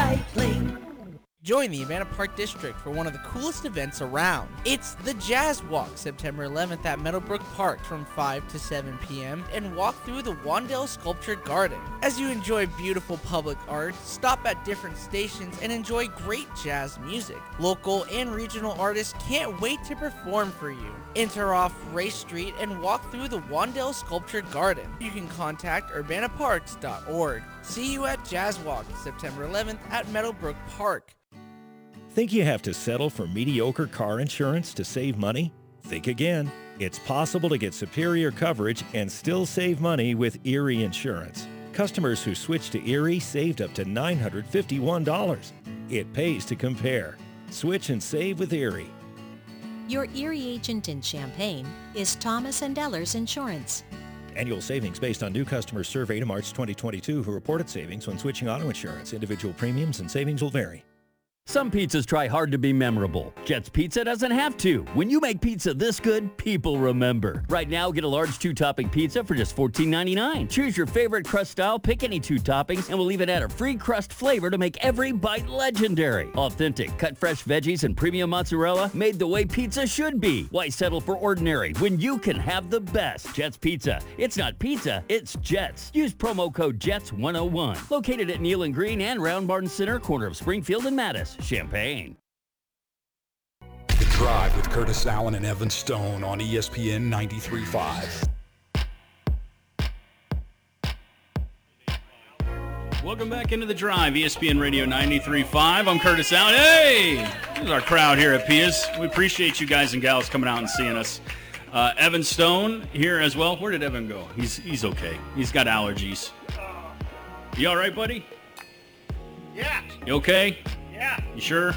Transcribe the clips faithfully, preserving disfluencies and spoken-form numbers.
Recycling. Join the Urbana Park District for one of the coolest events around. It's the Jazz Walk, September eleventh at Meadowbrook Park from five to seven p.m. and walk through the Wandale Sculptured Garden. As you enjoy beautiful public art, stop at different stations and enjoy great jazz music. Local and regional artists can't wait to perform for you. Enter off Race Street and walk through the Wandale Sculptured Garden. You can contact urbana parks dot org. See you at Jazz Walk, September eleventh at Meadowbrook Park. Think you have to settle for mediocre car insurance to save money? Think again. It's possible to get superior coverage and still save money with Erie Insurance. Customers who switched to Erie saved up to nine hundred fifty-one dollars. It pays to compare. Switch and save with Erie. Your Erie agent in Champaign is Thomas and Ellers Insurance. Annual savings based on new customers surveyed in March twenty twenty-two who reported savings when switching auto insurance. Individual premiums and savings will vary. Some pizzas try hard to be memorable. Jet's Pizza doesn't have to. When you make pizza this good, people remember. Right now, get a large two-topping pizza for just fourteen ninety-nine. Choose your favorite crust style, pick any two toppings, and we'll even add a free crust flavor to make every bite legendary. Authentic, cut fresh veggies and premium mozzarella made the way pizza should be. Why settle for ordinary when you can have the best? Jet's Pizza. It's not pizza, it's Jets. Use promo code Jets one oh one. Located at Neal and Green and Round Barn Center, corner of Springfield and Mattis. Champaign. The Drive with Curtis Allen and Evan Stone on E S P N ninety-three point five. Welcome back into The Drive, E S P N Radio ninety-three point five. I'm Curtis Allen. Hey! This is our crowd here at Pia's. We appreciate you guys and gals coming out and seeing us. Uh, Evan Stone here as well. Where did Evan go? He's he's okay. He's got allergies. You all right, buddy? Yeah. You okay? Yeah. You sure?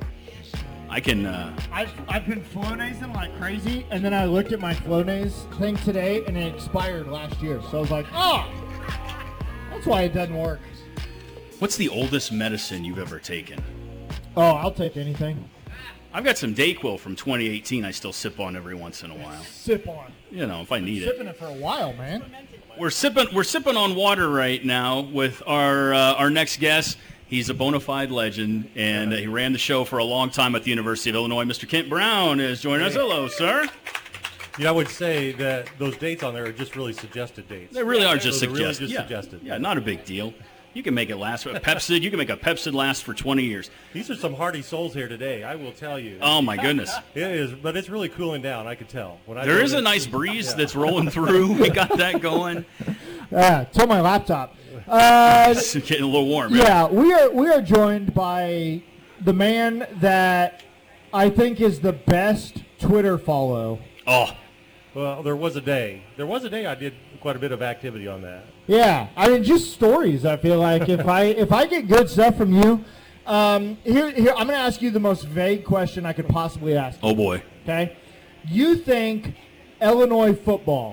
I can, uh... I've, I've been Flonasing like crazy, and then I looked at my Flonase thing today, and it expired last year. So I was like, oh! That's why it doesn't work. What's the oldest medicine you've ever taken? Oh, I'll take anything. I've got some Dayquil from twenty eighteen I still sip on every once in a while. Sip on. You know, if I need Sipping it. it for a while, man. We're sipping we're sipping on water right now with our uh, our next guest. He's a bona fide legend, and uh, he ran the show for a long time at the University of Illinois. Mister Kent Brown is joining us. Hello, sir. You know, I would say that those dates on there are just really suggested dates. They really are So just they're really suggested. just yeah. suggested. Yeah, not a big deal. You can make it last. Pepsid, you can make a Pepsid last for twenty years. These are some hardy souls here today, I will tell you. Oh, my goodness. It is, but it's really cooling down, I could tell. When I There is it, a nice breeze yeah. that's rolling through. We got that going. Yeah, it's on my laptop. Uh, It's getting a little warm. yeah, we are we are joined by the man that I think is the best Twitter follow. Oh. Well, there was a day. There was a day I did quite a bit of activity on that. Yeah, I mean, just stories. I feel like if I if I get good stuff from you, um, here here I'm going to ask you the most vague question I could possibly ask. Oh boy. Okay, you think Illinois football?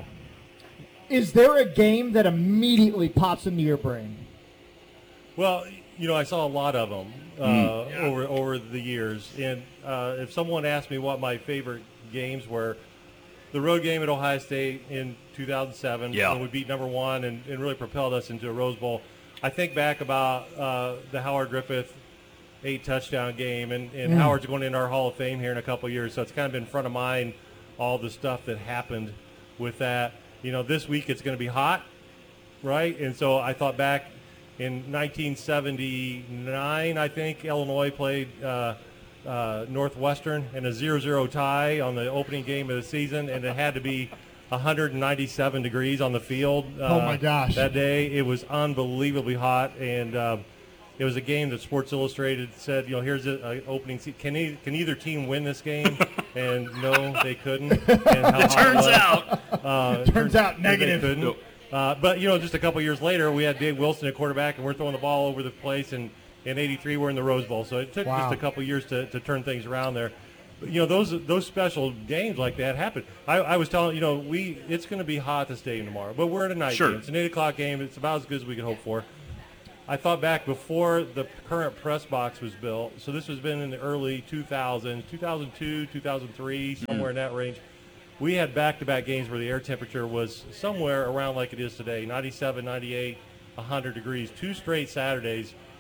Is there a game that immediately pops into your brain? Well, you know, I saw a lot of them uh, Mm. Yeah. over over the years, and uh, if someone asked me what my favorite games were, the road game at Ohio State in two thousand seven, Yeah. when we beat number one and, and really propelled us into a Rose Bowl. I think back about uh, the Howard Griffith eight touchdown game, and, and Mm. Howard's going into our Hall of Fame here in a couple of years, so it's kind of been front of mind, all the stuff that happened with that. You know, this week it's going to be hot, right? And so I thought back in nineteen seventy-nine, I think, Illinois played uh, uh, Northwestern in a zero zero tie on the opening game of the season, and it had to be one hundred ninety-seven degrees on the field. Uh, Oh, my gosh. That day, it was unbelievably hot, and uh, it was a game that Sports Illustrated said, you know, here's an opening. Se- can, e- can either team win this game? And no, they couldn't. And how It hot turns was. out. Uh, Turns out they negative. couldn't. Nope. Uh, but, you know, just a couple years later, we had Dave Wilson at quarterback, and we're throwing the ball over the place. And in eighty-three, we're in the Rose Bowl. So it took Wow. just a couple years to, to turn things around there. But, you know, those those special games like that happen. I, I was telling, you know, we it's going to be hot at the stadium tomorrow. But we're in a night Sure. game. It's an eight o'clock game. It's about as good as we could hope for. I thought back before the current press box was built. So this has been in the early two thousands, two thousand two, two thousand three, somewhere in that range. We had back-to-back games where the air temperature was somewhere around like it is today, ninety-seven, ninety-eight, one hundred degrees, two straight Saturdays.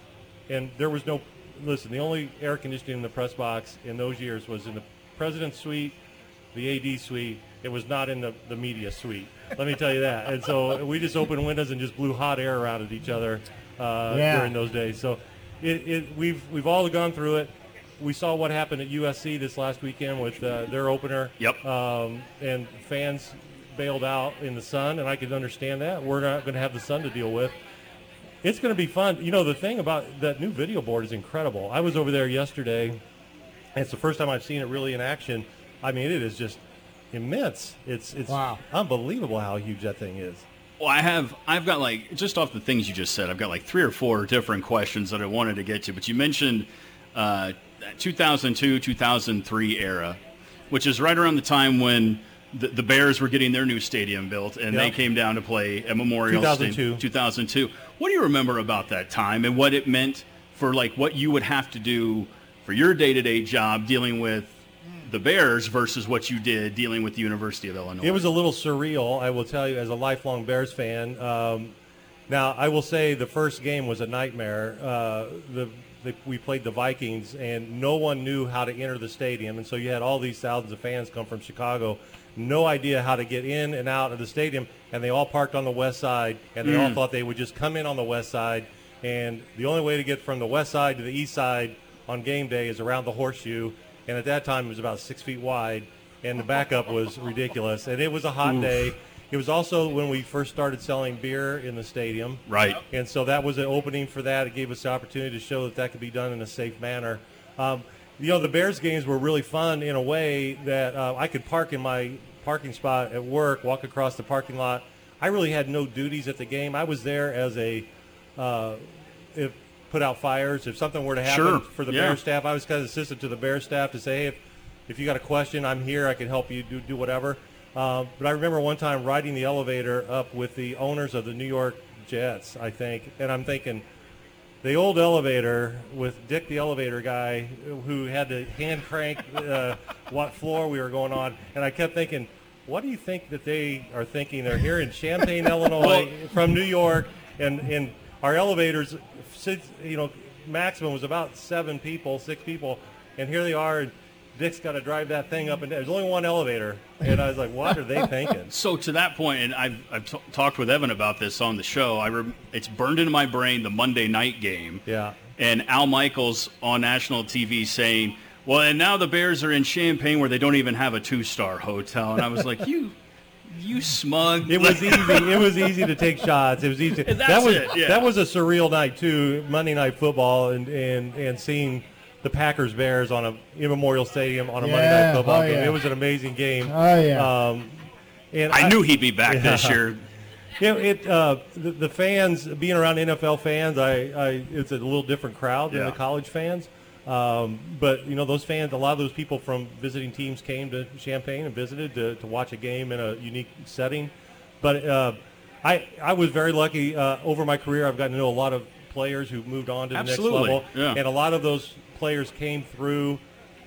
and there was no, listen, the only air conditioning in the press box in those years was in the president's suite, the A D suite. It was not in the, the media suite. Let me tell you that. And so we just opened windows and just blew hot air around at each other uh, Yeah. during those days. So it, it, we've we've all gone through it. We saw what happened at U S C this last weekend with uh, their opener. Yep. Um, and fans bailed out in the sun, and I could understand that. We're not going to have the sun to deal with. It's going to be fun. You know, the thing about that new video board is incredible. I was over there yesterday, and it's the first time I've seen it really in action. I mean, it is just immense. It's it's Wow. unbelievable how huge that thing is. Well, I have, I've got like, just off the things you just said, I've got like three or four different questions that I wanted to get to. But you mentioned uh, two thousand two, two thousand three era, which is right around the time when the, the Bears were getting their new stadium built, and Yep. they came down to play at Memorial two thousand two. Stadium. two thousand two. What do you remember about that time and what it meant for like what you would have to do for your day-to-day job dealing with the Bears versus what you did dealing with the University of Illinois? It was a little surreal, I will tell you, as a lifelong Bears fan. Um, now, I will say the first game was a nightmare. Uh, the, the we played the Vikings, and no one knew how to enter the stadium, and so you had all these thousands of fans come from Chicago, no idea how to get in and out of the stadium, and they all parked on the west side, and they all thought they would just come in on the west side, and the only way to get from the west side to the east side on game day is around the horseshoe. And at that time, it was about six feet wide, and the backup was ridiculous. And it was a hot Oof. day. It was also when we first started selling beer in the stadium. Right. And so that was an opening for that. It gave us the opportunity to show that that could be done in a safe manner. Um, you know, the Bears games were really fun in a way that uh, I could park in my parking spot at work, walk across the parking lot. I really had no duties at the game. I was there as a uh, if put out fires. If something were to happen Sure. for the Yeah. Bears staff, I was kind of assistant to the Bears staff to say, hey, if, if you got a question, I'm here. I can help you do, do whatever. Um, but I remember one time riding the elevator up with the owners of the New York Jets, I think, and I'm thinking, the old elevator with Dick the elevator guy who had to hand crank uh, what floor we were going on, and I kept thinking, what do you think that they are thinking? They're here in Champaign, Illinois, from New York, and, and our elevators, you know, maximum was about seven people, six people, and here they are, and Dick's got to drive that thing up, and there's only one elevator, and I was like, what are they thinking? So to that point, and I've, I've t- talked with Evan about this on the show, I rem- it's burned into my brain the Monday night game. Yeah. And Al Michaels on national T V saying, well, and now the Bears are in Champaign where they don't even have a two-star hotel. And I was like, you you smug. It was easy. It was easy to take shots. It was easy. And that's that was it, yeah. that was a surreal night too. Monday Night Football and and, and seeing the Packers Bears on a in Memorial Stadium on a Monday Yeah. Night Football Oh, game. yeah. It was an amazing game. Oh, yeah. Um, and I knew he'd be back Yeah. this year. It, it uh, the, the fans being around N F L fans, I, I it's a little different crowd than Yeah. the college fans. Um, but you know, those fans, a lot of those people from visiting teams came to Champaign and visited to, to watch a game in a unique setting. But uh, I I was very lucky uh, over my career. I've gotten to know a lot of players who moved on to the Absolutely, next level, yeah. and a lot of those players came through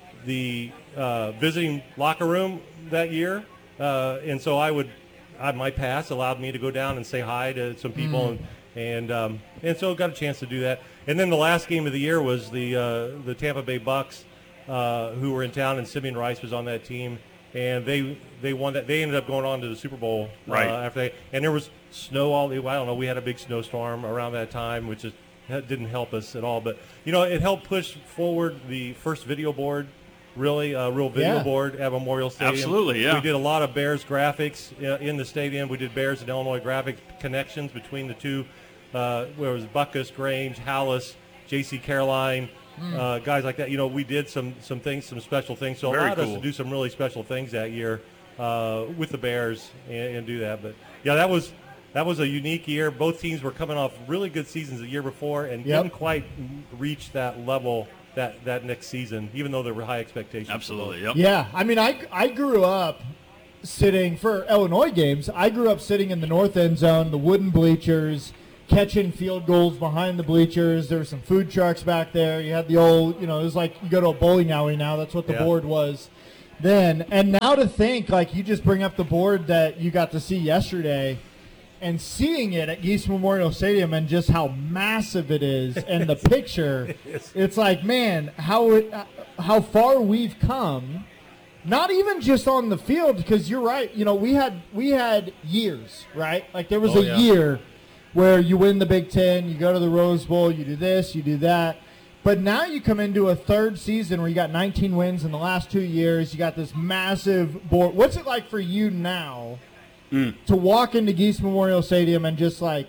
the uh, visiting locker room that year, uh, and so I would. I, my pass allowed me to go down and say hi to some people, Mm. and and um, and so got a chance to do that. And then the last game of the year was the uh, the Tampa Bay Bucks, uh, who were in town, and Simeon Rice was on that team, and they they won that. They ended up going on to the Super Bowl uh, Right. after they. And there was snow all. I don't know. We had a big snowstorm around that time, which is that didn't help us at all. But you know, it helped push forward the first video board. Really, a real video Yeah. board at Memorial Stadium. Absolutely, yeah. We did a lot of Bears graphics uh, in the stadium. We did Bears and Illinois graphic connections between the two. Uh, where it was Buckus, Grange, Hallis, J C Caroline, uh, guys like that. You know, we did some some things, some special things. So it Very allowed us cool. to do some really special things that year uh, with the Bears and, and do that. But yeah, that was that was a unique year. Both teams were coming off really good seasons the year before and Yep. didn't quite reach that level that that next season, even though there were high expectations. for both. Absolutely, yep. Yeah, I mean, I, I grew up sitting, for Illinois games, I grew up sitting in the north end zone, the wooden bleachers, catching field goals behind the bleachers. There were some food trucks back there. You had the old, you know, it was like you go to a bowling alley now. That's what the Yeah. board was then. And now to think, like, you just bring up the board that you got to see yesterday, and seeing it at Geese Memorial Stadium and just how massive it is and the picture, it's like, man, how it, how far we've come. Not even just on the field, because you're right. You know, we had we had years, right? Like there was Oh, a yeah. year where you win the Big Ten, you go to the Rose Bowl, you do this, you do that. But now you come into a third season where you got nineteen wins in the last two years. You got this massive board. What's it like for you now Mm. to walk into Geese Memorial Stadium and just like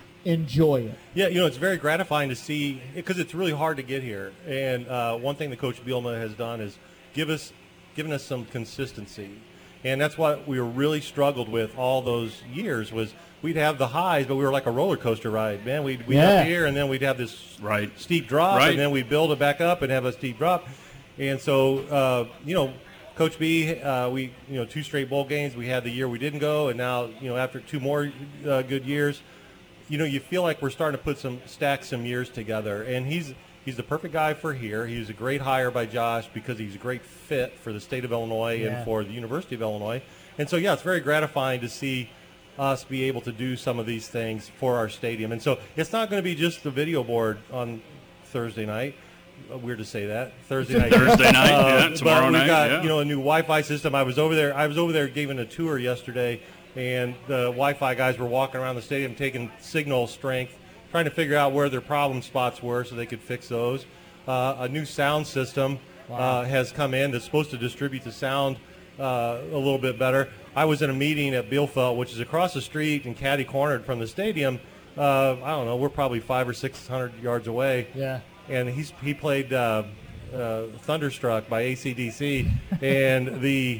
enjoy it? Yeah, you know, it's very gratifying to see because it's really hard to get here. And uh, one thing that Coach Bielema has done is give us, given us some consistency. And that's what we really struggled with all those years was we'd have the highs, but we were like a roller coaster ride. Man, we'd, we'd Yeah. up here, and then we'd have this Right. steep drop, Right. and then we'd build it back up and have a steep drop. And so, uh, you know, Coach B, uh, we, you know, two straight bowl games. We had the year we didn't go, and now, you know, after two more uh, good years, you know, you feel like we're starting to put some stack some years together. And he's he's the perfect guy for here. He's a great hire by Josh because he's a great fit for the state of Illinois Yeah. and for the University of Illinois. And so, yeah, it's very gratifying to see us be able to do some of these things for our stadium. And so it's not going to be just the video board on Thursday night. Uh, Weird to say that. Thursday night. Thursday night, Uh, yeah, tomorrow but we've night, got, yeah. you know, a new Wi-Fi system. I was over there. I was over there giving a tour yesterday, and the Wi-Fi guys were walking around the stadium taking signal strength, trying to figure out where their problem spots were so they could fix those. Uh, a new sound system uh, has come in that's supposed to distribute the sound uh, a little bit better. I was in a meeting at Bielefeld, which is across the street and catty-cornered from the stadium. Uh, I don't know. We're probably five or six hundred yards away. Yeah. And he's he played uh, uh, Thunderstruck by A C D C, and the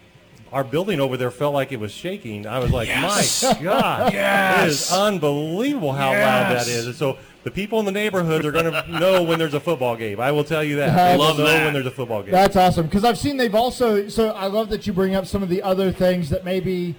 our building over there felt like it was shaking. I was like, Yes. my God, Yes. it is unbelievable how loud that Yes. is. And so the people in the neighborhood are going to know when there's a football game. I will tell you that. I They will love know that. when there's a football game. That's awesome because I've seen they've also. So I love that you bring up some of the other things that maybe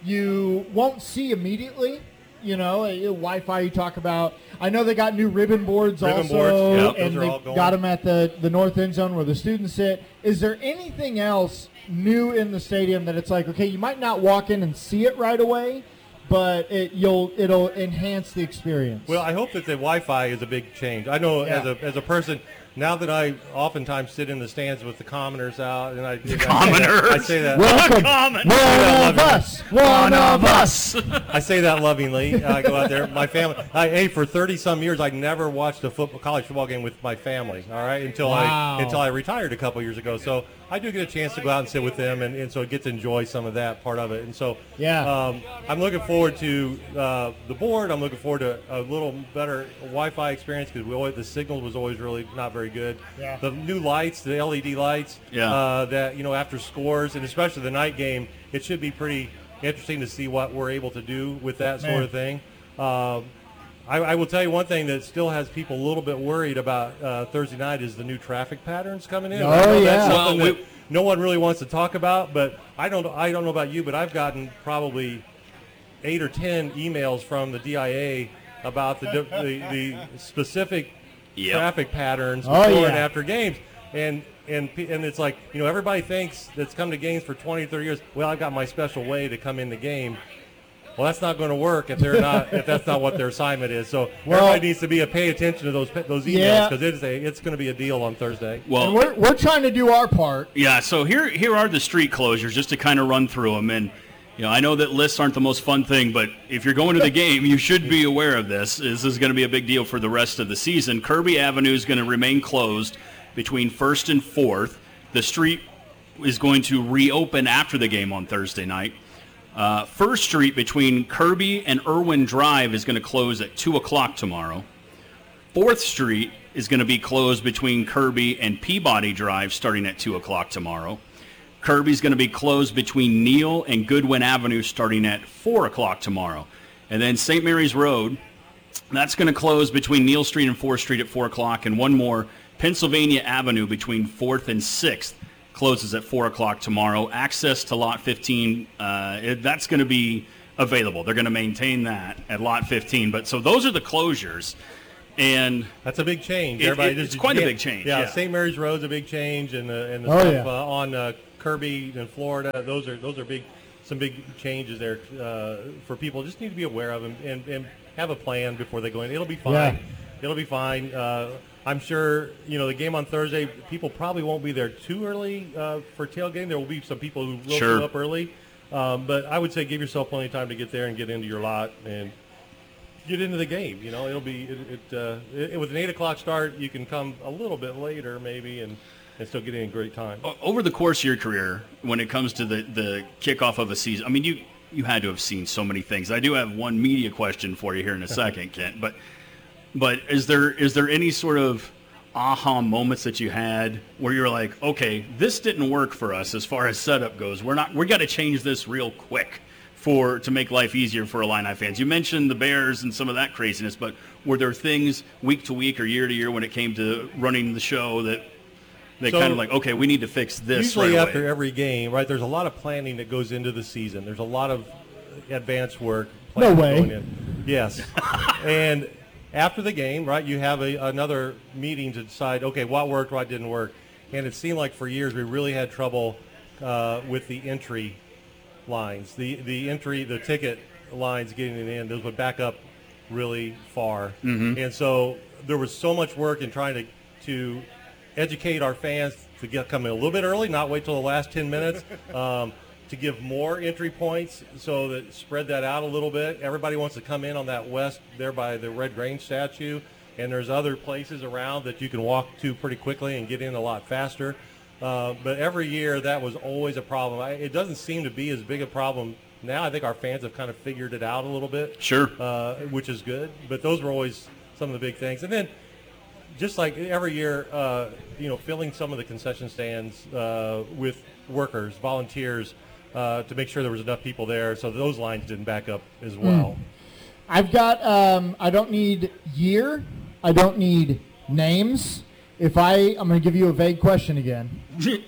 you won't see immediately. You know, uh, Wi-Fi you talk about. I know they got new ribbon boards Ribbon also, boards, yep, those and are all they going. got them at the the north end zone where the students sit. Is there anything else new in the stadium that it's like, okay, you might not walk in and see it right away, but it you'll it'll enhance the experience? Well, I hope that the Wi-Fi is a big change. I know Yeah. as a as a person, now that I oftentimes sit in the stands with the commoners out, and I, I commoners. I say that. Welcome, Common. one I of love you. us, one of us. I say that lovingly. I go out there. My family. I, hey, for thirty some years, I never watched a football, college football game with my family. All right, until Wow. I until I retired a couple years ago. So I do get a chance to go out and sit with them, and, and so I get to enjoy some of that part of it. And so Yeah. um, I'm looking forward to uh, the board. I'm looking forward to a little better Wi-Fi experience because we always, the signal was always really not very good. Yeah. The new lights, the L E D lights. Yeah. Uh, that you know after scores and especially the night game, it should be pretty interesting to see what we're able to do with that sort Man. of thing. Um, I, I will tell you one thing that still has people a little bit worried about uh, Thursday night is the new traffic patterns coming in. Oh, I know yeah. that's something Well, that we- no one really wants to talk about, but I don't. I don't know about you, but I've gotten probably eight or ten emails from the D I A about the the, the specific Yep. traffic patterns Oh, before yeah. and after games. And and pe- and it's like, you know, everybody thinks that's come to games for twenty, thirty years, well, I've got my special way to come in the game. Well, that's not going to work if they're not if that's not what their assignment is. So Well- everybody needs to be a pay attention to those pe- those emails Yeah. because it's a it's going to be a deal on Thursday. Well, And we're we're trying to do our part. yeah, so here here are the street closures just to kind of run through them. And, you know, I know that lists aren't the most fun thing, but if you're going to the game, you should be aware of this. This is going to be a big deal for the rest of the season. Kirby Avenue is going to remain closed between first and fourth. The street is going to reopen after the game on Thursday night. Uh, First Street between Kirby and Irwin Drive is going to close at two o'clock tomorrow. Fourth Street is going to be closed between Kirby and Peabody Drive starting at two o'clock tomorrow. Kirby's going to be closed between Neal and Goodwin Avenue starting at four o'clock tomorrow. And then Saint Mary's Road, that's going to close between Neal Street and fourth Street at four o'clock. And one more, Pennsylvania Avenue between fourth and sixth closes at four o'clock tomorrow. Access to Lot fifteen, uh, it- that's going to be available. They're going to maintain that at Lot fifteen. But so those are the closures. And That's a big change. It- Everybody it- just, it's quite a yeah, big change, Yeah, yeah. Saint Mary's Road's a big change, and the and the Oh, stuff yeah. uh, on uh, Kirby in Florida, those are those are big some big changes there uh, for people. Just need to be aware of them and, and have a plan before they go in. It'll be fine. Yeah. It'll be fine. Uh, I'm sure, you know, the game on Thursday, people probably won't be there too early uh, for tailgating. There will be some people who will Sure. show up early. Um, but I would say give yourself plenty of time to get there and get into your lot and get into the game. You know, it'll be it, it, uh, it with an eight o'clock start. You can come a little bit later maybe and, and still get in a great time. O- Over the course of your career, when it comes to the, the kickoff of a season, I mean, you you had to have seen so many things. I do have one media question for you here in a second, Kent. But but is there is there any sort of aha moments that you had where you're like, okay, this didn't work for us as far as setup goes. We're not we got to change this real quick for to make life easier for Illini fans. You mentioned the Bears and some of that craziness, but were there things week to week or year to year when it came to running the show that they So, kind of like, okay, we need to fix this Usually right after away? every game, right, there's a lot of planning that goes into the season. There's a lot of advanced work. No planning way. going in. Yes. And after the game, right, you have a, another meeting to decide, okay, what worked, what didn't work. And it seemed like for years we really had trouble uh, with the entry lines. The the entry, the ticket lines getting it in, those would back up really far. Mm-hmm. And so there was so much work in trying to to educate our fans to get come in a little bit early, not wait till the last ten minutes, um, to give more entry points so that spread that out a little bit. Everybody wants to come in on that west there by the Red Grange statue, and there's other places around that you can walk to pretty quickly and get in a lot faster. Uh, but every year that was always a problem. I, it doesn't seem to be as big a problem now. I think our fans have kind of figured it out a little bit. Sure. Uh, which is good. But those were always some of the big things. And then just like every year, uh, you know, filling some of the concession stands uh, with workers, volunteers, uh, to make sure there was enough people there so those lines didn't back up as well. I've got, um, I don't need year. I don't need names. If I, I'm going to give you a vague question again.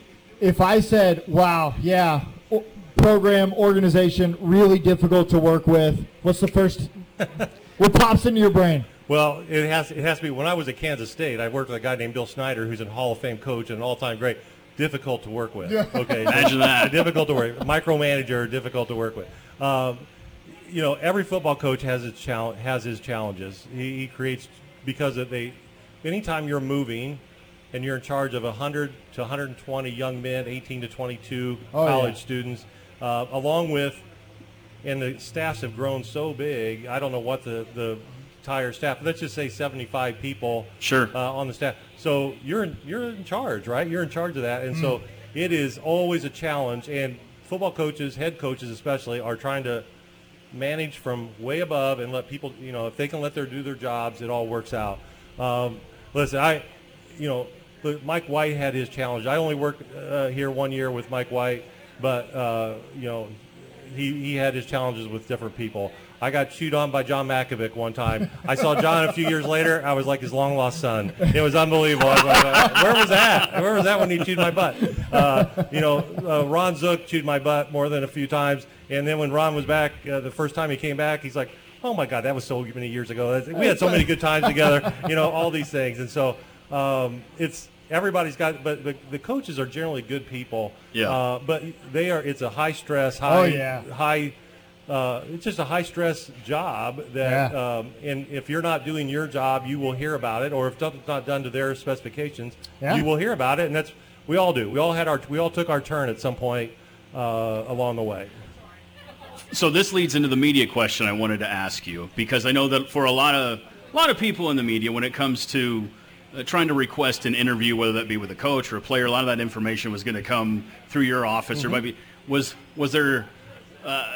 If I said, wow, yeah, o- program, organization, really difficult to work with, what's the first, what pops into your brain? Well, it has it has to be. When I was at Kansas State, I worked with a guy named Bill Snyder, who's a Hall of Fame coach and an all-time great. Difficult to work with. Okay, Imagine that. Difficult to work. Micromanager, difficult to work with. Um, you know, every football coach has his challenge, has his challenges. He, he creates because of they. Anytime you're moving, and you're in charge of one hundred to one hundred twenty young men, eighteen to twenty-two Oh, college yeah. students, uh, along with, and the staffs have grown so big. I don't know what the the entire staff. Let's just say seventy-five people. Sure. Uh, on the staff. So you're in, you're in charge, right? You're in charge of that, and so it is always a challenge. And football coaches, head coaches especially, are trying to manage from way above and let people, you know, if they can let their do their jobs, it all works out. Um, listen, I, you know, look, Mike White had his challenge. I only worked uh, here one year with Mike White, but uh, you know, he he had his challenges with different people. I got chewed on by John Makovic one time. I saw John a few years later. I was like his long-lost son. It was unbelievable. I was like, where was that? Where was that when he chewed my butt? Uh, you know, uh, Ron Zook chewed my butt more than a few times. And then when Ron was back, uh, the first time he came back, he's like, oh, my God, that was so many years ago. We had so many good times together, you know, all these things. And so um, it's everybody's got, but the, the coaches are generally good people. Yeah. Uh, but they are, it's a high-stress, high, Oh, yeah. high, Uh, it's just a high-stress job that, Yeah. um, and if you're not doing your job, you will hear about it, or if it's not done to their specifications, Yeah. you will hear about it, and that's we all do. We all had our we all took our turn at some point uh, along the way. So this leads into the media question I wanted to ask you, because I know that for a lot of a lot of people in the media, when it comes to uh, trying to request an interview, whether that be with a coach or a player, a lot of that information was going to come through your office, Mm-hmm. or maybe was was there. Uh,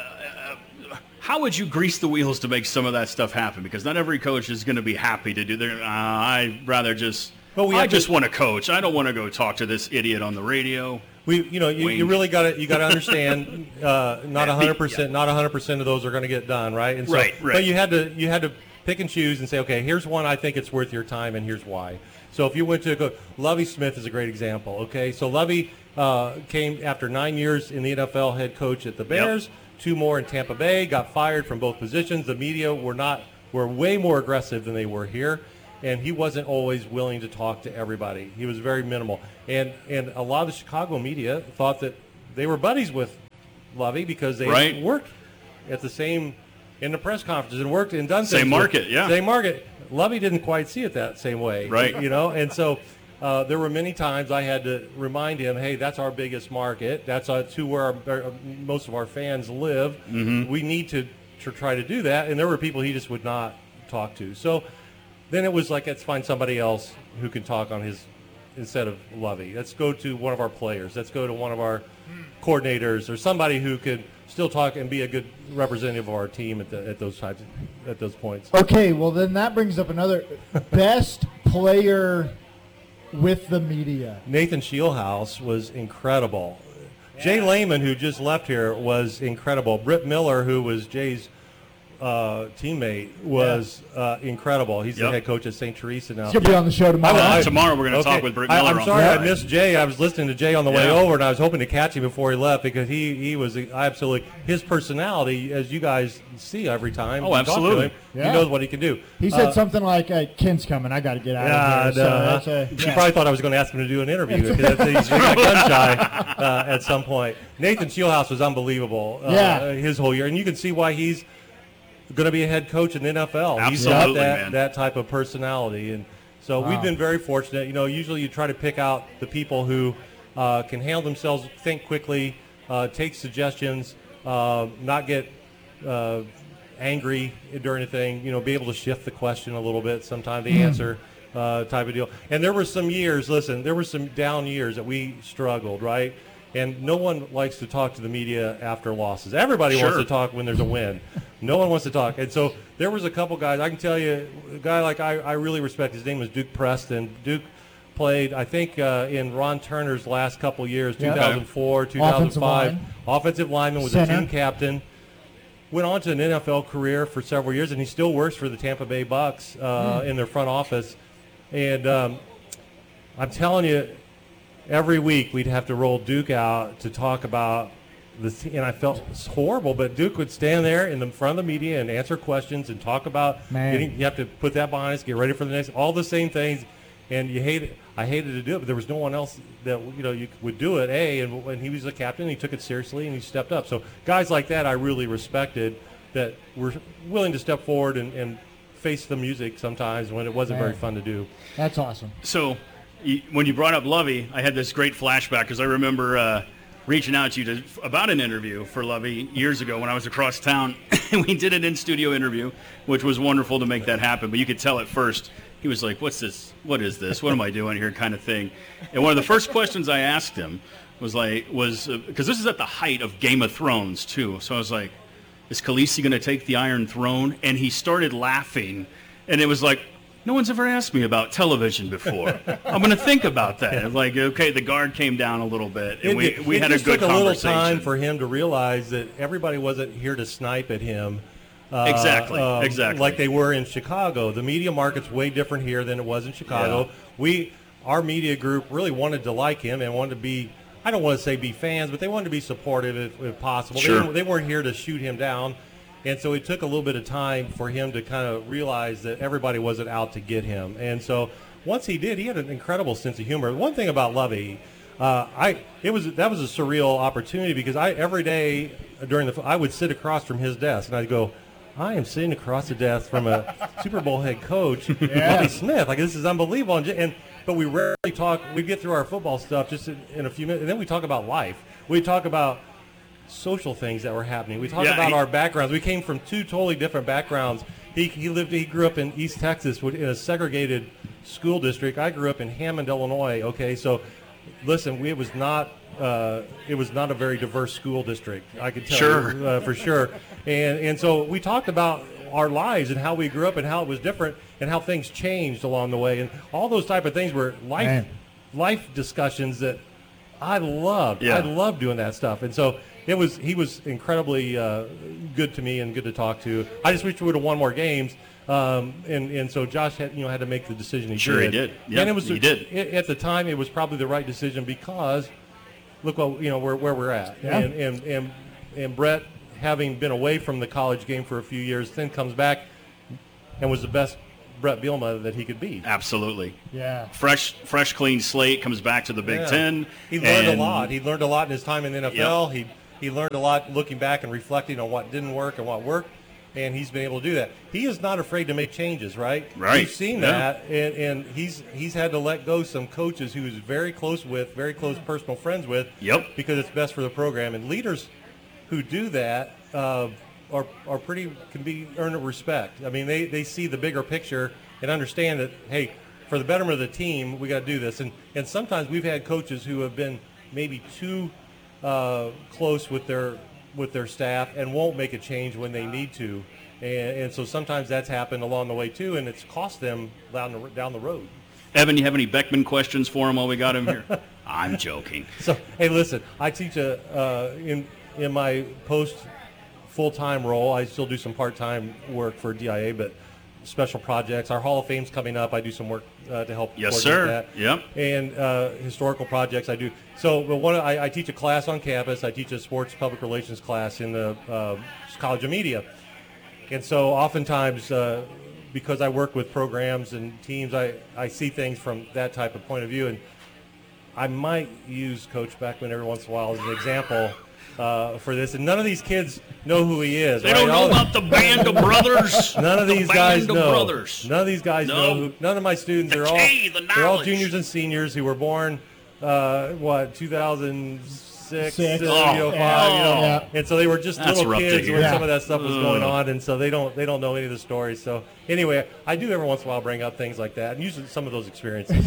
How would you grease the wheels to make some of that stuff happen? Because not every coach is going to be happy to do their. Uh, I'd rather just. But we I have just to- want to coach. I don't want to go talk to this idiot on the radio. We, you know, you, you Wink. really got to you got to understand. Uh, not Yeah, a hundred percent, not a hundred percent of those are going to get done, right? And so, Right, right. But you had to you had to pick and choose and say, okay, here's one I think it's worth your time, and here's why. So if you went to go, Lovie Smith is a great example. Okay, so Lovie uh, came after nine years in the N F L head coach at the Bears. Two more in Tampa Bay, got fired from both positions. The media were not were way more aggressive than they were here, and he wasn't always willing to talk to everybody. He was very minimal, and and a lot of the Chicago media thought that they were buddies with Lovey because they Right. worked at the same in the press conferences and worked and done Same things market, with- yeah. Same market. Lovey didn't quite see it that same way, Right. You know, and so uh, there were many times I had to remind him, hey, that's our biggest market. That's uh, to where our, our, most of our fans live. Mm-hmm. We need to, to try to do that. And there were people he just would not talk to. So then it was like, let's find somebody else who can talk on his instead of Lovey. Let's go to one of our players. Let's go to one of our coordinators or somebody who could still talk and be a good representative of our team at, the, at those times, at those points. Okay, well then that brings up another best player with the media. Nathan Shieldhouse was incredible. Jay Lehman, who just left here, was incredible. Britt Miller, who was Jay's uh, teammate, was uh, incredible. He's Yep. the head coach at Saint Teresa now. He's gonna be on the show tomorrow. Uh, I- tomorrow we're going to Okay. talk with Britt I, Miller. I'm on sorry the I line. missed Jay. I was listening to Jay on the way Yeah. over, and I was hoping to catch him before he left because he, he was absolutely his personality, as you guys see every time. Oh, you talk to absolutely. him, Yeah. He knows what he can do. He said Uh, something like, hey, Ken's coming. I got to get out Yeah, of here. So no, that's a, she yeah. probably thought I was going to ask him to do an interview because he's he got gun shy uh, at some point. Nathan Shieldhouse was unbelievable uh, Yeah. his whole year, and you can see why he's going to be a head coach in the N F L. He's got Absolutely, that, man. that type of personality, and so we've Wow. been very fortunate. You know, usually you try to pick out the people who uh, can handle themselves, think quickly, uh, take suggestions, uh, not get uh, angry during a thing, you know, be able to shift the question a little bit, sometimes the answer uh, type of deal. And there were some years, listen, there were some down years that we struggled, right? And no one likes to talk to the media after losses. Everybody wants Sure. to talk when there's a win. No one wants to talk. And so there was a couple guys, I can tell you, a guy like I, I really respect, his name was Duke Preston. Duke played, I think, uh, in Ron Turner's last couple years, Yeah. two thousand four, two thousand five. line. Offensive lineman, was Center. a team captain. Went on to an N F L career for several years, and he still works for the Tampa Bay Bucks uh, in their front office. And um, I'm telling you, every week we'd have to roll Duke out to talk about this, and I felt horrible. But Duke would stand there in the front of the media and answer questions and talk about Man. getting. You have to put that behind us, get ready for the next. All the same things, and you hate it. I hated to do it, but there was no one else that you know you would do it. A and when he was a captain, he took it seriously and he stepped up. So guys like that, I really respected that were willing to step forward and, and face the music sometimes when it wasn't Man. very fun to do. That's awesome. So, you, when you brought up Lovey, I had this great flashback because I remember uh, reaching out to you to, about an interview for Lovey years ago when I was across town. And we did an in-studio interview, which was wonderful to make that happen. But you could tell at first he was like, "What's this? What is this? What am I doing here?" kind of thing. And one of the first questions I asked him was like, was because uh, this is at the height of Game of Thrones too. So I was like, "Is Khaleesi going to take the Iron Throne?" And he started laughing, and it was like, no one's ever asked me about television before. I'm going to think about that. Like, okay, the guard came down a little bit, and It- we, it- we it had a just good took a little conversation. time for him to realize that everybody wasn't here to snipe at him. uh, Exactly, um, exactly. Like they were in Chicago. The media market's way different here than it was in Chicago. Yeah. We, our media group, really wanted to like him and wanted to be. I don't want to say be fans, but they wanted to be supportive if, if possible. Sure. They, didn't- they weren't here to shoot him down. And so it took a little bit of time for him to kind of realize that everybody wasn't out to get him. And so once he did, he had an incredible sense of humor. One thing about Lovey, uh, I it was that was a surreal opportunity because I every day during the I would sit across from his desk and I'd go, I am sitting across the desk from a Super Bowl head coach, Lovey Smith. Like this is unbelievable. And, and but we rarely talk. We get through our football stuff just in, in a few minutes, and then we talk about life. We talk about social things that were happening. We talk Yeah, about he- our backgrounds. We came from two totally different backgrounds. He he lived. He grew up in East Texas in a segregated school district. I grew up in Hammond, Illinois. Okay, so listen, we, it was not. Uh, it was not a very diverse school district. I could tell Sure. you uh, for sure. And and so we talked about our lives and how we grew up and how it was different and how things changed along the way and all those type of things were life Man. life discussions that I loved. Yeah. I loved doing that stuff. And so it was he was incredibly uh, good to me and good to talk to. I just wish we would have won more games. Um, and, and so Josh had you know had to make the decision he Sure, did. he did. Yeah, and it was he did. It, at the time it was probably the right decision because look what you know where where we're at. Yeah. And, and and and Brett, having been away from the college game for a few years, then comes back and was the best Brett Bielema that he could be. Absolutely. Yeah. Fresh, fresh, clean slate, comes back to the Big Yeah. Ten. He learned and- a lot. He learned a lot in his time in the N F L. He he learned a lot looking back and reflecting on what didn't work and what worked, and he's been able to do that. He is not afraid to make changes, right? Right. We've seen Yeah. that, and, and he's he's had to let go some coaches who he's very close with, very close personal friends with, Yep. because it's best for the program. And leaders who do that uh, are are pretty can be earn respect. I mean, they, they see the bigger picture and understand that, hey, for the betterment of the team, we got to do this. And and sometimes we've had coaches who have been maybe too uh, close with their with their staff and won't make a change when they need to. And, and so sometimes that's happened along the way too, and it's cost them down the down the road. Evan, you have any Beckman questions for him while we got him here? I'm joking. So hey, listen, I teach a uh, in in my post full time role. I still do some part time work for D I A, but special projects. Our Hall of Fame's coming up. I do some work uh, to help. Yes, coordinate sir. That. Yep. And uh, historical projects I do. So, but one I, I teach a class on campus. I teach a sports public relations class in the uh, College of Media. And so, oftentimes, uh, because I work with programs and teams, I, I see things from that type of point of view. And I might use Coach Beckman every once in a while as an example uh, for this. And none of these kids know who he is. They right? don't know All- about the Band of Brothers. None of The these guys Band of know. Brothers. None of these guys No. know. Who, none of my students The are all K, the they're all knowledge. juniors and seniors who were born uh, what two thousand six, Six. uh, Oh, you know, yeah. five, you know, Yeah. and so they were just That's little rough to kids hear. when Yeah. some of that stuff was Ugh. going on, and so they don't they don't know any of the stories. So anyway, I do every once in a while bring up things like that and use some of those experiences.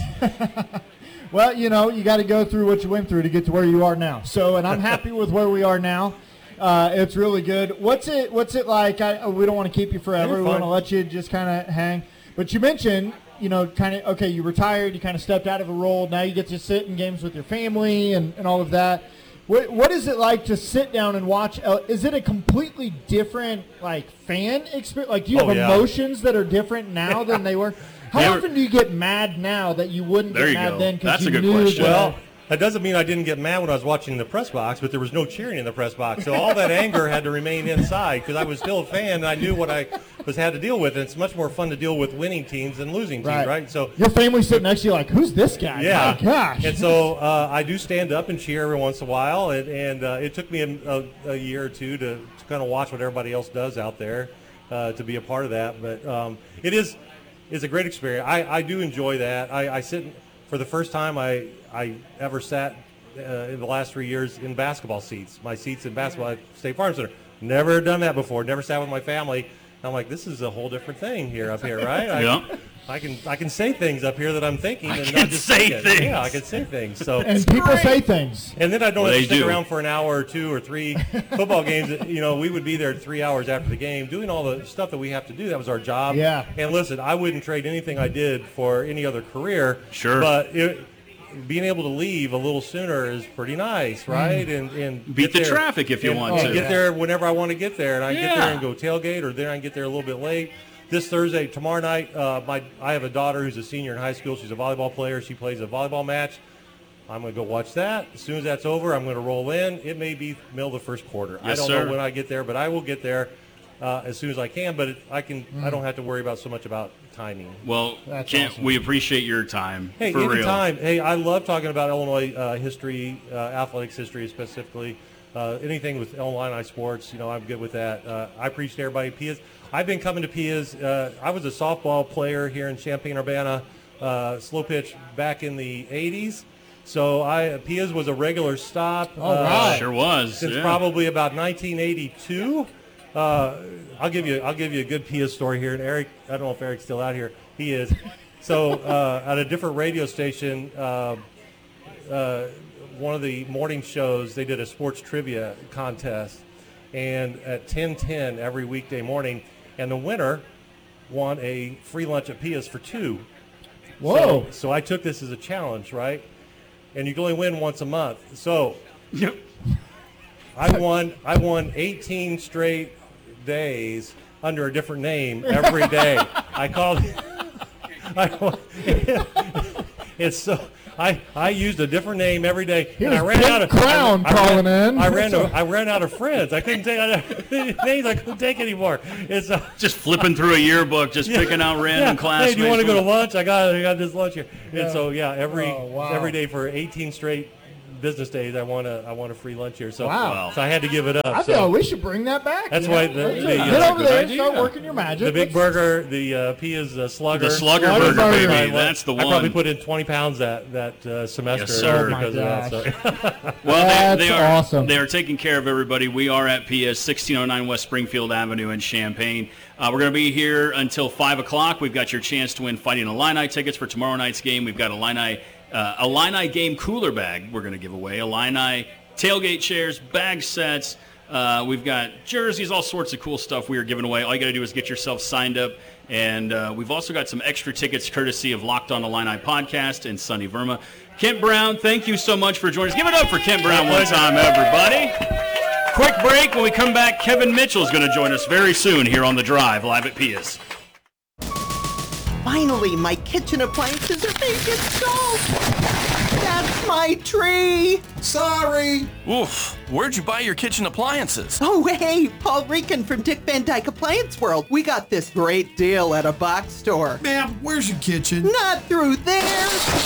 Well, you know, you got to go through what you went through to get to where you are now. So, and I'm happy with where we are now. Uh, it's really good. What's it What's it like? I, we don't want to keep you forever. You're We want to fine. let you just kind of hang. But you mentioned, you know, kind of, okay, you retired, you kind of stepped out of a role. Now you get to sit in games with your family and, and all of that. What, what is it like to sit down and watch? Uh, is it a completely different, like, fan experience? Like, do you Oh, have yeah. emotions that are different now than they were? How They were- often do you get mad now that you wouldn't There get you mad go. then because That's you a good knew question. that- Well, that doesn't mean I didn't get mad when I was watching the press box, but there was no cheering in the press box. So all that anger had to remain inside because I was still a fan and I knew what I was had to deal with. And it's much more fun to deal with winning teams than losing teams, Right. right? So your family's sitting next to you like, who's this guy? yeah, My gosh. And so uh, I do stand up and cheer every once in a while, and, and uh, it took me a, a, a year or two to, to kind of watch what everybody else does out there uh, to be a part of that. But um, it is is a great experience. I, I do enjoy that. I, I sit for the first time I I ever sat uh, in the last three years in basketball seats. My seats in basketball at State Farm Center. Never done that before. Never sat with my family. I'm like, this is a whole different thing here up here, right? I, Yeah. I can I can say things up here that I'm thinking I and can not just say thinking. things. Yeah, I can say things. So and people great. say things. and then I don't Well, have they to stick do. around for an hour or two or three football games. You know, we would be there three hours after the game doing all the stuff that we have to do. That was our job. Yeah. And listen, I wouldn't trade anything I did for any other career. Sure. But it, being able to leave a little sooner is pretty nice, right? And and Beat get the there- traffic if you and- want and to. Get there whenever I want to get there, and I get Yeah. there and go tailgate, or then I can get there a little bit late. This Thursday, tomorrow night, uh, my I have a daughter who's a senior in high school. She's a volleyball player. She plays a volleyball match. I'm going to go watch that. As soon as that's over, I'm going to roll in. It may be middle of the first quarter. I Yes, don't sir. know when I get there, but I will get there uh, as soon as I can. But it, I can. I don't have to worry about so much about timing. Well, That's Kent, awesome. we appreciate your time. Hey, for real. anytime. Hey, I love talking about Illinois uh, history, uh, athletics history specifically. Uh, anything with Illini sports, you know, I'm good with that. Uh, I appreciate everybody. Pia's. I've been coming to Pia's. Uh, I was a softball player here in Champaign-Urbana, uh, slow pitch back in the eighties. So I Pia's was a regular stop. All uh, right. Sure was. Since yeah. probably about nineteen eighty-two. Uh, I'll give you I'll give you a good Pia story here. And Eric, I don't know if Eric's still out here. He is. So uh, at a different radio station, uh, uh, one of the morning shows, they did a sports trivia contest, and at ten ten every weekday morning, and the winner won a free lunch at Pia's for two. Whoa. So, so I took this as a challenge, right? And you can only win once a month. So Yep. I won. I won eighteen straight days under a different name every day. I called. I, it's so. I, I used a different name every day. He and I was ran Pink out of Crown I, I calling ran, in. I ran. I, I ran out of friends. I couldn't take names. I couldn't take anymore. It's uh, Just flipping through a yearbook, just picking out random yeah. classmates. Hey, do you want to go to from- lunch? I got I got this lunch here. And so yeah, every Oh, wow. every day for eighteen straight business days, I want a I want a free lunch here. So, Wow. so I had to give it up. I so. feel we should bring that back. That's you why know? the- Let's the, get uh, over good there and idea. start working your magic. The big Let's- burger, the uh, Pia's uh, Slugger. The Slugger Slugger burger, burger. baby. I, That's the I probably one. put in twenty pounds that that uh, semester Yes, sir. Oh, my because of that. So. Well, That's they, they are awesome. they are taking care of everybody. We are at P S sixteen oh nine West Springfield Avenue in Champaign. Uh, we're going to be here until five o'clock. We've got your chance to win Fighting Illini tickets for tomorrow night's game. We've got Illini, uh, Illini game cooler bag we're going to give away. Illini tailgate chairs, bag sets. Uh, we've got jerseys, all sorts of cool stuff we are giving away. All you got to do is get yourself signed up. And uh, we've also got some extra tickets courtesy of Locked On Illini Podcast and Sonny Verma. Kent Brown, thank you so much for joining us. Give it up for Kent Brown one time, everybody. Quick break. When we come back, Kevin Mitchell is going to join us very soon here on The Drive, live at Pia's. Finally, my kitchen appliances are being installed. That's my tree. Sorry. Oof. Where'd you buy your kitchen appliances? Oh, hey, Paul Rican from Dick Van Dyke Appliance World. We got this great deal at a box store. Ma'am, where's your kitchen? Not through there.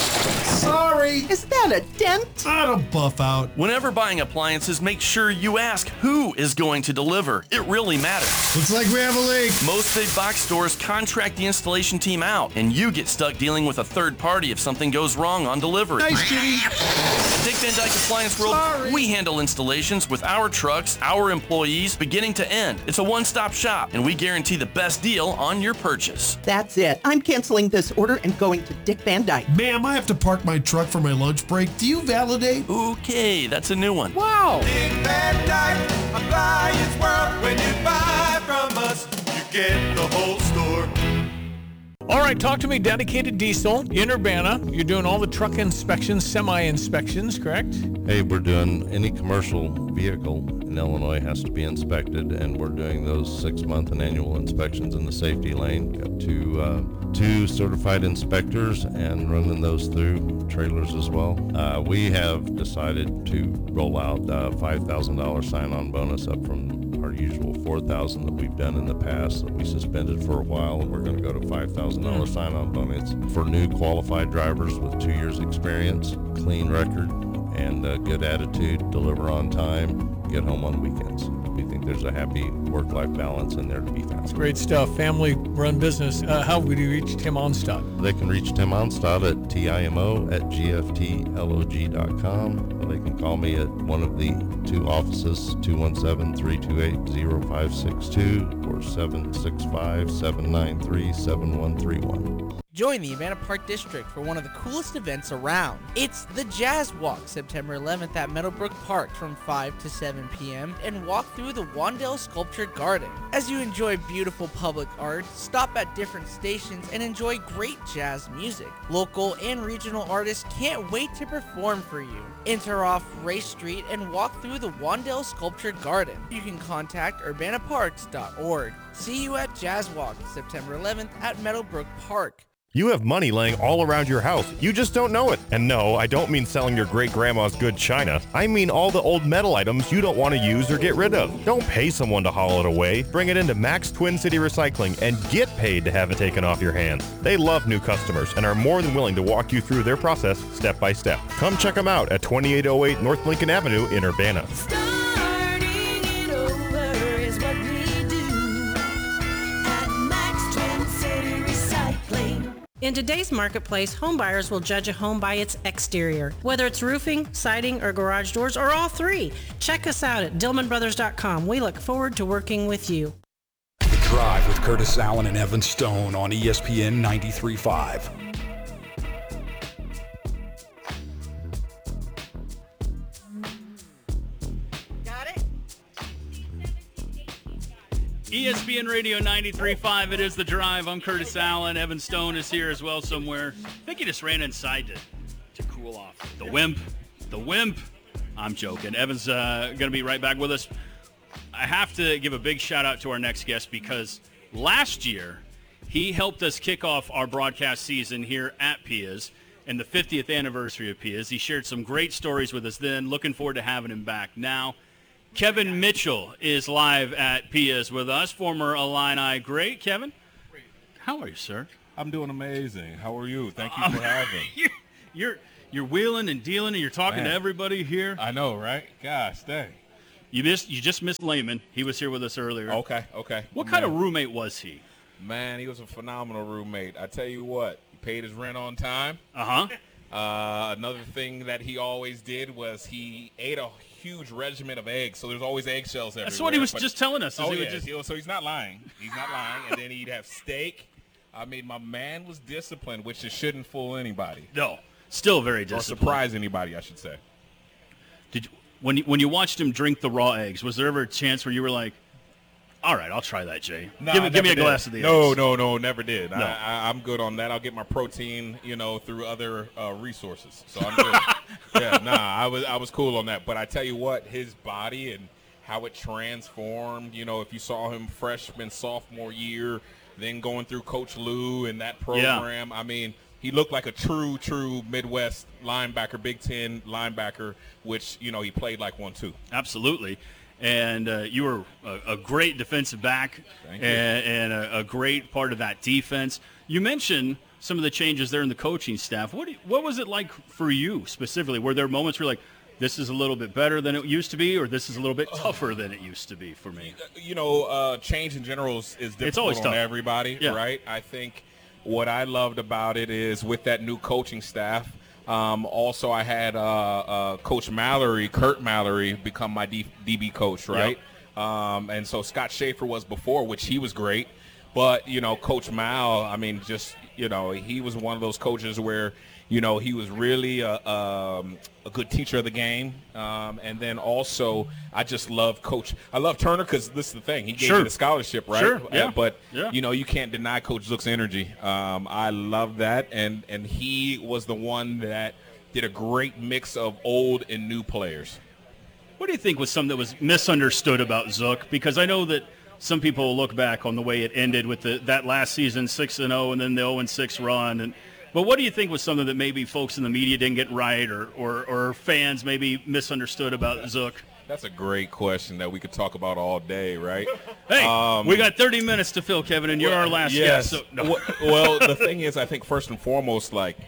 Sorry. Is that a dent? I'll buff out. Whenever buying appliances, make sure you ask who is going to deliver. It really matters. Looks like we have a leak. Most big box stores contract the installation team out, and you get stuck dealing with a third party if something goes wrong on delivery. Nice, Kitty. Dick Van Dyke Appliance World, Sorry. We handle installations with our trucks, our employees, beginning to end. It's a one-stop shop, and we guarantee the best deal on your purchase. That's it. I'm canceling this order and going to Dick Van Dyke. Ma'am, I have to park my truck for my lunch break. Do you validate? Okay, that's a new one. Wow. Dick Van Dyke Appliance World. When you buy from us, you get the whole store. All right, talk to me. Dedicated Diesel in Urbana. You're doing all the truck inspections, semi-inspections, correct? Hey, we're doing any commercial vehicle in Illinois has to be inspected, and we're doing those six-month and annual inspections in the safety lane. Got two, uh, two certified inspectors and running those through trailers as well. Uh, we have decided to roll out a five thousand dollars sign-on bonus up from our usual four thousand dollars that we've done in the past that we suspended for a while, and we're going to go to five thousand dollars sign-on bonus for new qualified drivers with two years experience, clean record, and a good attitude, deliver on time, get home on weekends. We think there's a happy work-life balance in there to be found. It's great stuff. Family-run business. Uh, how would you reach Tim Onstad? They can reach Tim Onstad at T-I-M-O at G F T L O G dot com. They can call me at one of the two offices, two one seven, three two eight, zero five six two or seven six five, seven nine three, seven one three one. Join the Urbana Park District for one of the coolest events around. It's the Jazz Walk, September eleventh at Meadowbrook Park from five to seven p.m. and walk through the Wandale Sculpture Garden. As you enjoy beautiful public art, stop at different stations and enjoy great jazz music. Local and regional artists can't wait to perform for you. Enter off Race Street and walk through the Wandale Sculpture Garden. You can contact urbana parks dot org. See you at Jazz Walk, September eleventh at Meadowbrook Park. You have money laying all around your house. You just don't know it. And no, I don't mean selling your great-grandma's good china. I mean all the old metal items you don't want to use or get rid of. Don't pay someone to haul it away. Bring it into Max Twin City Recycling and get paid to have it taken off your hands. They love new customers and are more than willing to walk you through their process step by step. Come check them out at twenty-eight oh eight North Lincoln Avenue in Urbana. In today's marketplace, home buyers will judge a home by its exterior, whether it's roofing, siding, or garage doors, or all three. Check us out at Dillman Brothers dot com. We look forward to working with you. The Drive with Curtis Allen and Evan Stone on E S P N ninety-three point five. E S P N Radio ninety-three point five, it is The Drive. I'm Curtis Allen. Evan Stone is here as well somewhere. I think he just ran inside to, to cool off. The wimp. The wimp. I'm joking. Evan's uh, going to be right back with us. I have to give a big shout out to our next guest because last year he helped us kick off our broadcast season here at Pia's and the fiftieth anniversary of Pia's. He shared some great stories with us then. Looking forward to having him back now. Kevin Mitchell is live at Pia's with us, former Illini great. Kevin, how are you, sir? I'm doing amazing. How are you? Thank you for having. you, You're you're wheeling and dealing, and you're talking Man. to everybody here. I know, right? Gosh, dang. You missed. You just missed Lehman. He was here with us earlier. Okay, okay. What kind of roommate was he? Man, he was a phenomenal roommate. I tell you what, he paid his rent on time. Uh-huh. Uh, another thing that he always did was he ate a huge regimen of eggs, so there's always eggshells everywhere. That's what he was But- just telling us. is Oh, he yeah. would just- He- so he's not lying. He's not lying. And then he'd have steak. I mean, my man was disciplined, which it shouldn't fool anybody. No, still very Or disciplined. surprise anybody, I should say. Did you, when you, when you watched him drink the raw eggs, was there ever a chance where you were like, "All right, I'll try that, Jay. Nah, give me, I give me a never glass did. of the No, eggs." no, no, never did. No. I, I, I'm good on that. I'll get my protein, you know, through other uh, resources. So I'm good. yeah, nah, I was I was cool on that. But I tell you what, his body and how it transformed. You know, if you saw him freshman, sophomore year, then going through Coach Lou and that program. I mean, he looked like a true, true Midwest linebacker, Big Ten linebacker, which, you know, he played like one, too. Absolutely. And uh, you were a, a great defensive back Thank you. and, and a, a great part of that defense. You mentioned some of the changes there in the coaching staff. What do you, what was it like for you specifically? Were there moments where you're like, this is a little bit better than it used to be, or this is a little bit tougher than it used to be for me? You know, uh, change in general is, is difficult It's always on tough. everybody, Yeah. right? I think what I loved about it is with that new coaching staff. Um, also, I had uh, uh, Coach Mallory, Kurt Mallory, become my D- DB coach, right? Um, and so Scott Schaefer was before, which he was great. But, you know, Coach Mal, I mean, just, you know, he was one of those coaches where, you know, he was really a, um, a good teacher of the game. Um, and then also, I just love Coach. I love Turner because this is the thing. He gave Sure. me the scholarship, right? Sure, Uh, yeah. but, Yeah. you know, you can't deny Coach Zook's energy. Um, I love that. And, and he was the one that did a great mix of old and new players. What do you think was something that was misunderstood about Zook? Because I know that some people will look back on the way it ended with the, that last season, six and oh, and then the oh and six run. And but what do you think was something that maybe folks in the media didn't get right, or, or, or fans maybe misunderstood about Zook? That's a great question that we could talk about all day, right? Hey, Um, we got thirty minutes to fill, Kevin, and you're our last yes. guest. So, no. Well- Well, the thing is, I think first and foremost, like,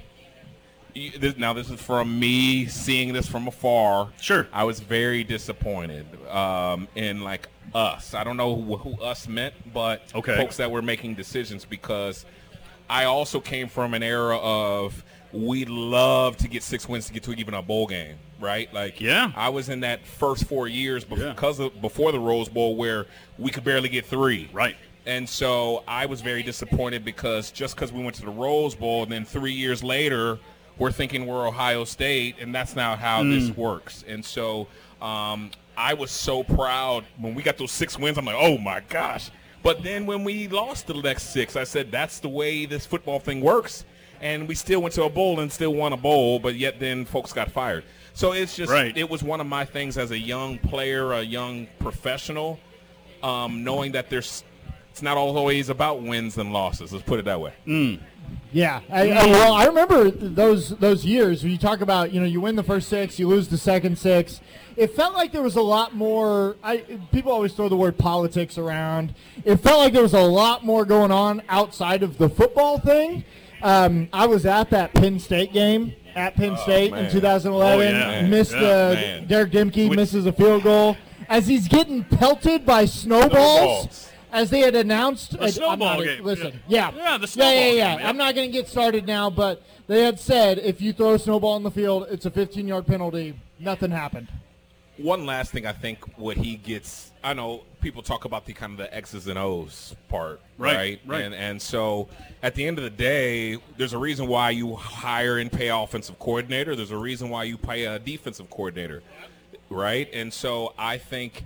you- this- now this is from me seeing this from afar. Sure. I was very disappointed um, in, like, us. I don't know who, who us meant, but Okay. folks that were making decisions, because I also came from an era of we love to get six wins to get to even a bowl game, right? Like, Yeah. I was in that first four years bef- Yeah. because of, before the Rose Bowl where we could barely get three. Right. And so I was very disappointed because just because we went to the Rose Bowl and then three years later we're thinking we're Ohio State, and that's not how Mm. this works. And so um, I was so proud when we got those six wins. I'm like, oh, my gosh. But then when we lost the next six, I said, that's the way this football thing works. And we still went to a bowl and still won a bowl, but yet then folks got fired. So it's just, Right. it was one of my things as a young player, a young professional, um, knowing that there's, it's not always about wins and losses. Let's put it that way. Mm. Yeah, I, I, well, I remember those those years where you talk about, you know, you win the first six, you lose the second six. It felt like there was a lot more. I people always throw the word politics around. It felt like there was a lot more going on outside of the football thing. Um, I was at that Penn State game at Penn State in man. two thousand eleven. Oh, yeah. Missed Yeah, uh, man. Derek Dimke Which- misses a field goal as he's getting pelted by snowballs. Snowballs. As they had announced, The uh, I'm snowball not- game. Listen, yeah, Yeah, the yeah, snowball yeah, yeah. game, yeah. I'm not going to get started now, but they had said if you throw a snowball in the field, it's a fifteen-yard penalty. Nothing happened. One last thing, I think what he gets, I know people talk about the kind of the X's and O's part, Right, right? right. And and so at the end of the day, there's a reason why you hire and pay offensive coordinator. There's a reason why you pay a defensive coordinator, right? And so I think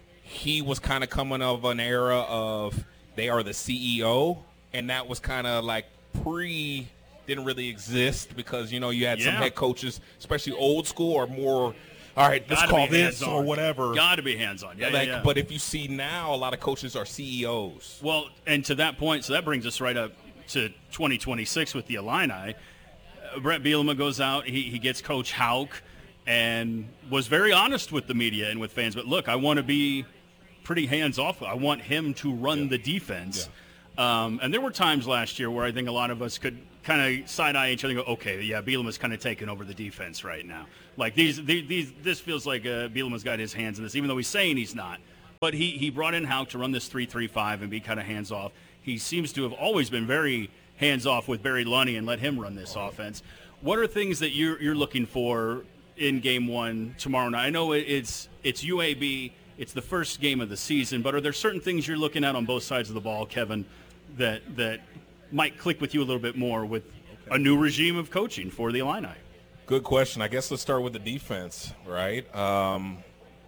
he was kind of coming of an era of they are the C E O, and that was kind of like pre didn't really exist because, you know, you had some Yeah. head coaches, especially old school, or more, all right, let's Gotta call be this hands-on. or whatever. Got to be hands-on. Yeah, like, yeah, yeah. But if you see now, a lot of coaches are C E Os. Well, and to that point, so that brings us right up to twenty twenty-six with the Illini. Uh, Brett Bielema goes out. He, he gets Coach Hauk and was very honest with the media and with fans. But, look, I want to be pretty hands-off. I want him to run the defense. Um, and there were times last year where I think a lot of us could kind of side-eye each other and go, okay, yeah, Bielema's kind of taking over the defense right now. Like, these, these, these this feels like uh, Bielema's got his hands in this, even though he's saying he's not. But he, he brought in Houck to run this three three five and be kind of hands-off. He seems to have always been very hands-off with Barry Lunny and let him run this offense. What are things that you're, you're looking for in game one tomorrow night? I know it's it's U A B, it's the first game of the season, but are there certain things you're looking at on both sides of the ball, Kevin, that that might click with you a little bit more with a new regime of coaching for the Illini? Good question. I guess let's start with the defense, right? Um,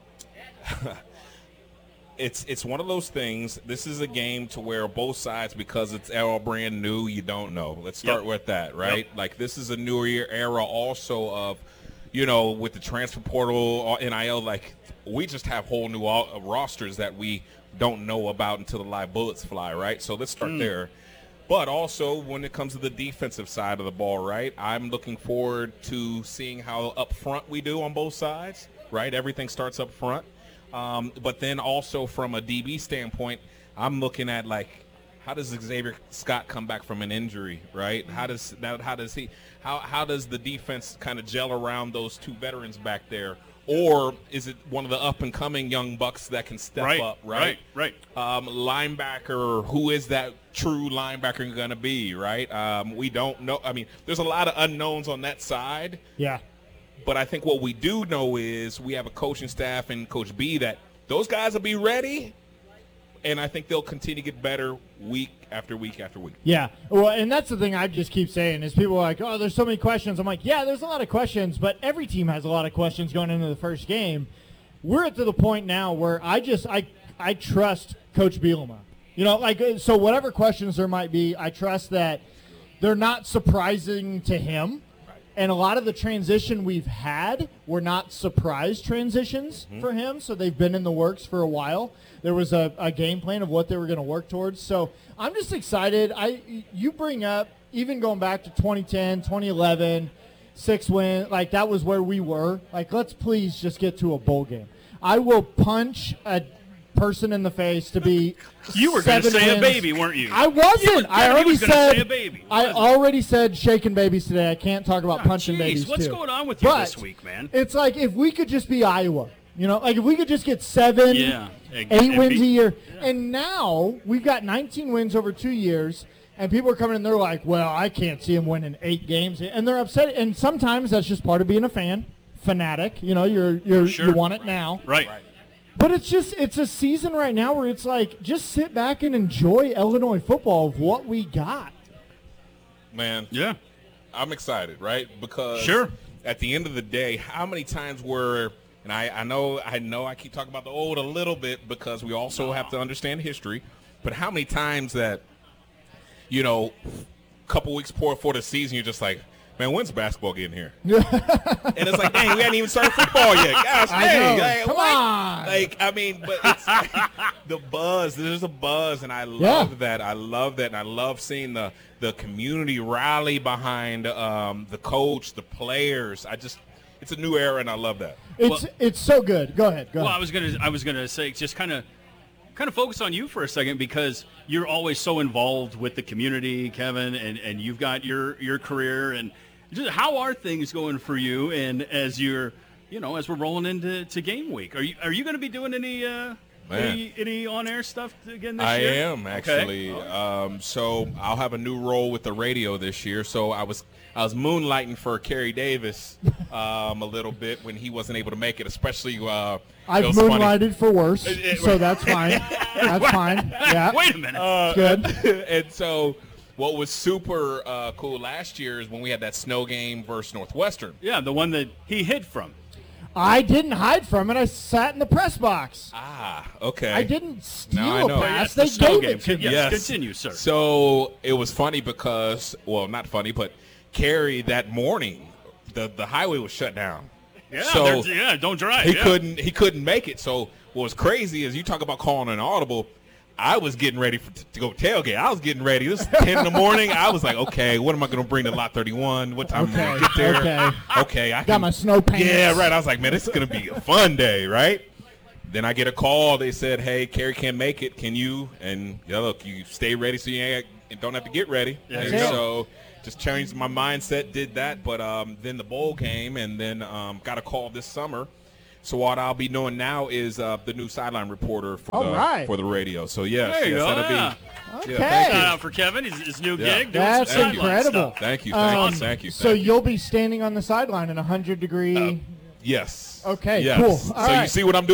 it's it's one of those things. This is a game to where both sides, because it's all brand new, you don't know. Let's start Yep. with that, right? Yep. Like, this is a new year era also of, you know, with the transfer portal, N I L, like, we just have whole new all, rosters that we don't know about until the live bullets fly, right? So let's start Mm. there. But also, when it comes to the defensive side of the ball, right, I'm looking forward to seeing how up front we do on both sides, right? Everything starts up front. Um, but then also from a D B standpoint, I'm looking at, like, how does Xavier Scott come back from an injury, right? How does that, how does he how how does the defense kind of gel around those two veterans back there? Or is it one of the up-and-coming young bucks that can step Right, up, right? right, right. Um, linebacker, who is that true linebacker going to be, right? Um, we don't know. I mean, there's a lot of unknowns on that side. Yeah. But I think what we do know is we have a coaching staff and Coach B that those guys will be ready, and I think they'll continue to get better week after week after week. Yeah, well, and that's the thing I just keep saying is people are like, oh, there's so many questions. I'm like, yeah, there's a lot of questions, but every team has a lot of questions going into the first game. We're at to the point now where I just I I trust Coach Bielema. You know, like, so whatever questions there might be, I trust that they're not surprising to him. And a lot of the transition we've had were not surprise transitions Mhm. for him, so they've been in the works for a while. There was a, a game plan of what they were going to work towards. So I'm just excited. I you bring up, even going back to twenty ten, twenty eleven, six win, like that was where we were. Like, let's please just get to a bowl game. I will punch a person in the face to be You were going to seven say wins. a baby, weren't you? I wasn't. You were- I Kevin, already he was gonna said. say a baby. I already said shaking babies today. I can't talk about punching Jeez, babies what's too. going on with you But this week, man? It's like if we could just be Iowa, you know, like if we could just get seven, Yeah. And- eight and wins be- a year, and now we've got nineteen wins over two years. And people are coming in, they're like, well, I can't see them winning eight games. And they're upset. And sometimes that's just part of being a fan, fanatic. You know, you're, you're, Sure. you want it now. Right. But it's just, it's a season right now where it's like, just sit back and enjoy Illinois football of what we got. Man. Yeah. I'm excited, right? Because Sure. at the end of the day, how many times were and I, I know I know I keep talking about the old a little bit because we also have to understand history, but how many times that, you know, a couple weeks before for the season, you're just like, man, when's basketball getting here? And it's like, dang, we hadn't even started football yet. Gosh, I dang, know. like, Come what? on. Like, I mean, but it's the buzz. There's a buzz, and I love Yeah. that. I love that, and I love seeing the the community rally behind um, the coach, the players. I just, it's a new era, and I love that. It's it's so good. Go ahead. Go Well, I ahead. was gonna, I was gonna say, just kind of, kind of focus on you for a second because you're always so involved with the community, Kevin, and, and you've got your your career. And just how are things going for you? And as you're, you know, as we're rolling into to game week, are you are you going to be doing any uh, any, any on air stuff again this I year? am actually. Okay. Um, so I'll have a new role with the radio this year. So I was I was moonlighting for Kerry Davis um, a little bit when he wasn't able to make it, especially. Uh, I've it was funny. moonlighted for worse, so that's fine. That's fine. Yeah. Wait a minute. Uh, Good. And so what was super uh, cool last year is when we had that snow game versus Northwestern. Yeah, the one that he hid from. I didn't hide from it. I sat in the press box. Ah, okay. I didn't steal Now I a know. pass. Yeah, They the snow gave it to game. me. Yes, continue, sir. So it was funny because, well, not funny, but Kerry that morning, the the highway was shut down. Yeah, so there's- yeah, don't drive. He yeah. couldn't he couldn't make it. So what was crazy is you talk about calling an audible. I was getting ready for, to go tailgate. I was getting ready. This is ten in the morning. I was like, okay, what am I going to bring to Lot thirty-one? What time am I going to get there? okay. Okay, I Got can, my snow pants. Yeah, right. I was like, man, this is going to be a fun day, right? then I get a call. They said, "Hey, Kerry can't make it. Can you?" And yeah, look, you stay ready so you ain't, don't have to get ready. Yeah, and so just changed my mindset, did that. But um, then the bowl game, and then um, got a call this summer. So what I'll be doing now is uh, the new sideline reporter for, All the, right. for the radio. So yes, There you yes, go, that'll yeah. be. Okay. Yeah, thank you. Shout out for Kevin, his, his new Yeah. gig. Doing That's some sideline incredible. stuff. Thank you, thank Um, you, thank you. So thank you. you'll be standing on the sideline in a hundred degree. Yes. Okay, Yes. cool. All so right. you see what I'm doing?